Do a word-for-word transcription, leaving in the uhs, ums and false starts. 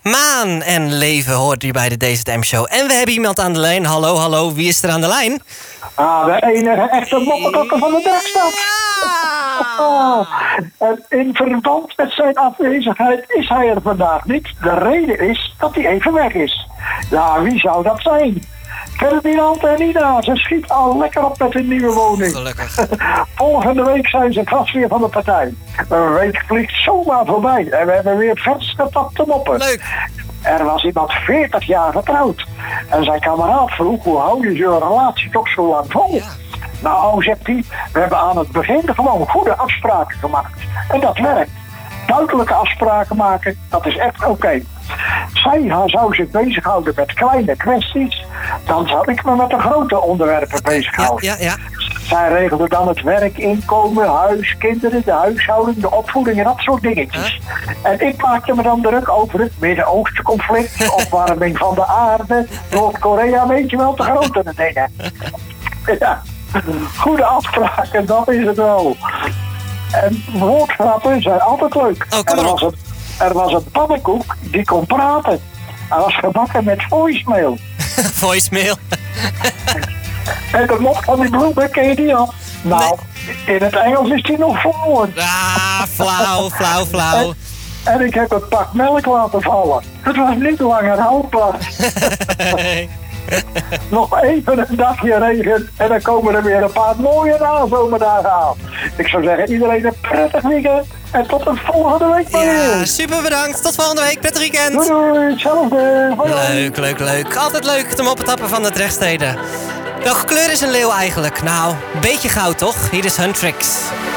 Maan en leven hoort u bij de D Z M-show. En we hebben iemand aan de lijn. Hallo, hallo, wie is er aan de lijn? Ah, de enige echte moppekokker van de Drakstad. Oh, en in verband met zijn afwezigheid is hij er vandaag niet. De reden is dat hij even weg is. Ja, wie zou dat zijn? Ferdinand en Nina, ze schiet al lekker op met hun nieuwe woning. Gelukkig. Volgende week zijn ze vast weer van de partij. Een week vliegt zomaar voorbij en we hebben weer vers getapt te moppen. Leuk. Er was iemand veertig jaar getrouwd. En zijn kameraad vroeg, hoe hou je zo'n relatie toch zo lang vol? Ja. Nou, zegt hij, we hebben aan het begin gewoon goede afspraken gemaakt. En dat werkt. Duidelijke afspraken maken, dat is echt oké. Okay. Zij zou zich bezighouden met kleine kwesties, dan zou ik me met de grote onderwerpen bezighouden. Ja, ja, ja. Zij regelde dan het werk, inkomen, huis, kinderen, de huishouding, de opvoeding en dat soort dingetjes. Huh? En ik maakte me dan druk over het Midden-Oosten conflict, opwarming van de aarde, Noord-Korea, weet je wel, de grotere dingen. Ja, goede afspraken, dat is het wel. En woordgrappen zijn altijd leuk. Oh, kom er, maar was een, er was een pannenkoek die kon praten. Hij was gebakken met voicemail. Voicemail. En de mop van die bloemen, ken je die al? Nou, nee. In het Engels is die nog verloren. Ah, flauw, flauw, flauw. En, en ik heb het pak melk laten vallen. Het was niet langer houdbaar. Nog even een dagje regen en dan komen er weer een paar mooie nazomerdagen aan. Ik zou zeggen, iedereen een prettig weekend en tot de volgende week maar weer. Ja, super bedankt. Tot volgende week. Prettig weekend. Doei doei, hetzelfde. Hoi, hoi. Leuk, leuk, leuk. Altijd leuk de moppetappen van de Drechtsteden. Welke kleur is een leeuw eigenlijk? Nou, een beetje goud toch? Hier is Huntrix.